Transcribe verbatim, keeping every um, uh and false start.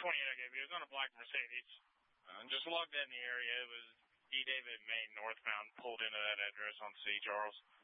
twenty-eight I gave you. It was on a black Mercedes. Uh, just logged in the area. It was D. David, Maine, northbound, pulled into that address on C. Charles.